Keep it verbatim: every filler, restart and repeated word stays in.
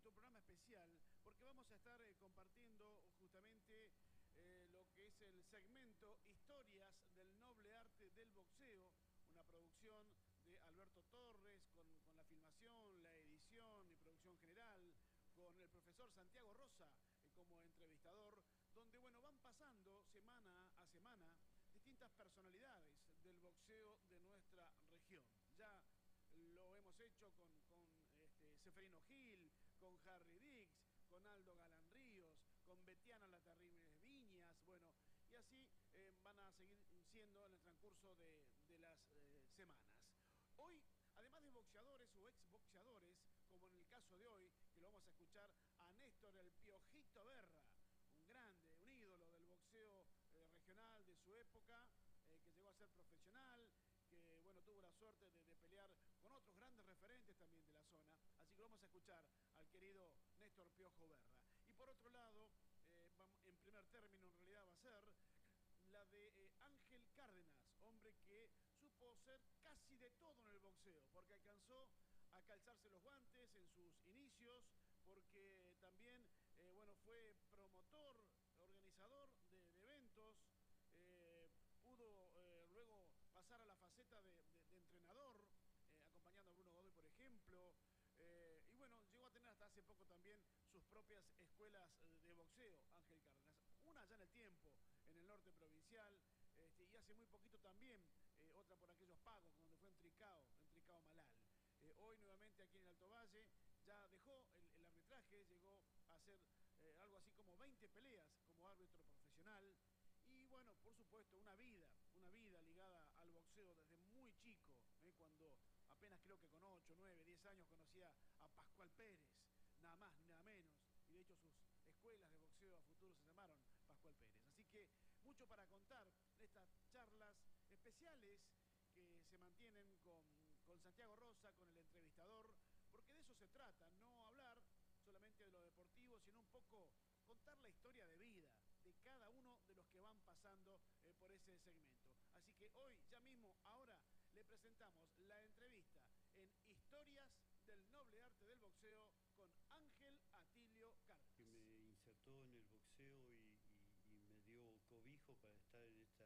nuestro programa especial porque vamos a estar eh, compartiendo justamente eh, lo que es el segmento Historias del Noble Arte del Boxeo, una producción de Alberto Torres con, con la filmación, la edición y producción general, con el profesor Santiago Rosa eh, como entrevistador, donde bueno, van pasando semana a semana distintas personalidades del boxeo de nuestra región. Ya lo hemos hecho con, con este, Seferino Gil, con Harry Dix, con Aldo Galán Ríos, con Betiana La Terrible Viñas, bueno, y así eh, van a seguir siendo en el transcurso de, de las eh, semanas. Hoy, además de boxeadores o exboxeadores, como en el caso de hoy, que lo vamos a escuchar a Néstor el Piojito Berra, un grande, un ídolo del boxeo eh, regional de su época, eh, que llegó a ser profesional, que bueno, tuvo la suerte de, de pelear con otros grandes referentes también de la zona. Así que vamos a escuchar al querido Néstor Piojo Berra. Y por otro lado, eh, en primer término en realidad va a ser la de eh, Ángel Cárdenas, hombre que supo ser casi de todo en el boxeo, porque alcanzó a calzarse los guantes en sus inicios, porque también, eh, bueno, fue promotor, organizador de, de eventos, eh, pudo eh, luego pasar a la faceta de, de, de entrenador, eh, acompañando a Bruno Godoy, por ejemplo, eh, y bueno, llegó a tener hasta hace poco también sus propias escuelas de boxeo, Ángel Cárdenas. Una ya en el tiempo, en el norte provincial, este, y hace muy poquito también, eh, otra por aquellos pagos, donde fue en Tricao, en Tricao Malal. Eh, hoy nuevamente aquí en el Alto Valle, ya dejó el, el arbitraje, llegó a hacer eh, algo así como veinte peleas como árbitro profesional. Y bueno, por supuesto, una vida, una vida ligada al boxeo desde muy chico, ¿eh? Cuando apenas creo que con ocho, nueve, diez años conocía a Pascual Pérez, nada más ni nada menos. Y de hecho sus escuelas de boxeo a futuro se llamaron Pascual Pérez. Así que mucho para contar en estas charlas especiales que se mantienen con, con Santiago Rosa, con el entrevistador, porque de eso se trata, no hablar solamente de lo deportivo, sino un poco contar la historia de vida de cada uno de los que van pasando eh, por ese segmento. Así que hoy, ya mismo, ahora, le presentamos la entrevista en Historias del Noble Arte del Boxeo con Ángel Atilio Cárdenas. Que me insertó en el boxeo y, y, y me dio cobijo para estar en este